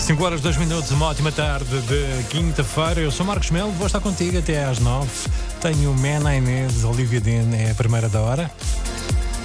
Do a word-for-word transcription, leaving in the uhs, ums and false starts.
cinco horas, dois minutos, uma ótima tarde de quinta-feira. Eu sou Marcos Melo, vou estar contigo até às nove. Tenho Mena Inês, Olivia Dean, é a primeira da hora.